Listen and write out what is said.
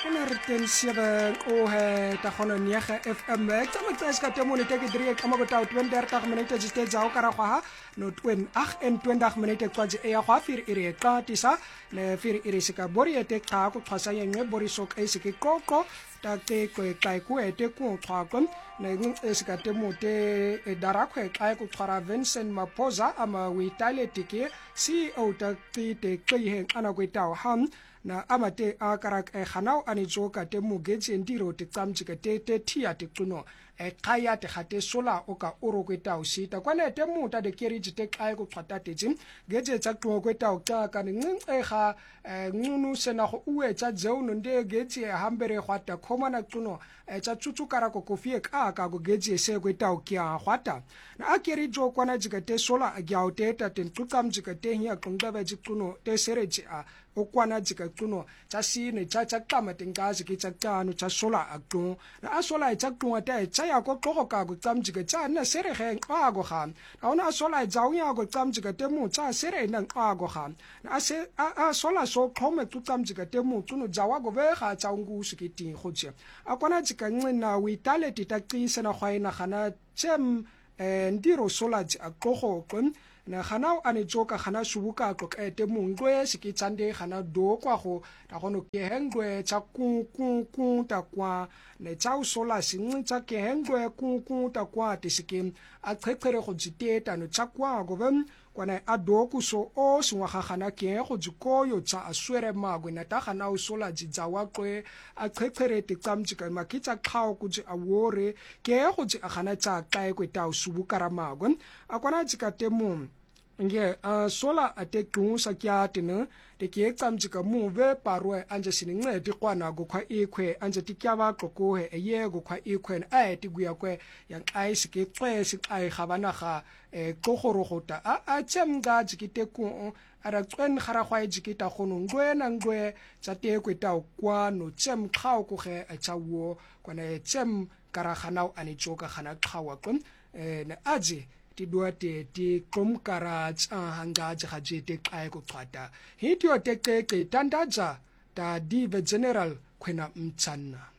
107 ta khona niega FM ek tama tsa ska temo ne teke 3 kama go ta 20 minute just za o kara khwa no 28 minute kwa je ya khwa fir ire ka tisa ne fir ire sika bori ete ka ko khasa yengwe bori sok e sike koko ta te ko kai ku ete ku khwa kon ne ngi sika temo te dara khwe kai ku khara Vincent Mapoza ama wi tale tike CEO ta te kai he ana ko ta ham na amate a karak e khanau ani joka te mugetse ndiro te tsamjika te tia te kuno e kaya te khate sola oka oro kweta usita kwane te muta de keriji te kai ko khata te jim geje tsa tlo kweta ukta ka ni kha ngunu sena go uwe tsa dzeu no nde geje hambere khwata khomana kuno e tsa tsutsu kara ko kofie ka go geje se kweta ukya khwata na akeri jo kwana jika te sola agya uteta te tsamjika te hiya kungda ba jikuno te sereji a okwana jika kuno tsa sine tsa kama tengazi ki tsa kanu tsa sola akto na asola tsa kuno ta tsa ya ko go ka go tsamjika tsa na sere ge a go ga na ona sola tsa unya go tsamjika te mu tsa sere na a go ga na a sola so khome tu tsamjika te mu tuno jawa go be ga tsa ngu sikiti khotse akwana jika ncina wi talent ta qisa na khwaina khana tsem ndiro sola tsa go kon na khanao ane joka khana shubuka ko ete mungwe sikitsande khana do kwa go ta gono ke hengwe tsa ku ta kwa ne tsa usola singwe tsa ke hengwe ku ta kwa te sikim a qhekhere go jiteta no tsa kwa go bem kwana adoku so o singwa khana ke go jikoyo tsa aswere magwe na ta khana usola jijawa kwe a qhekhere te tsamjika makitsa khao ku ji awore ke go ji khana tsa kae kwe ta usubuka ramagwe akwana jika temu nge sola ate kunsa kyatene te ke tsamjika mu ve parwe anje sininge ti kwana go khwa ikhwe anje ti kyaba qoko he ye go khwa ikhwe a ti guya kwe yang ai sike kwe si ai khabana ga qogorogota a tsemga jikite ku ara tswen khara khwa jikita khono ngwe tsa te kwe ta kwa no tsem khao ku ge a tsawo kwana tsem kara khanau ani joka khana khawa kon na aje ti duate ti komkara tsa hanga ja jete kai ko qata hitio te tandaja ta dive general khwena mtsana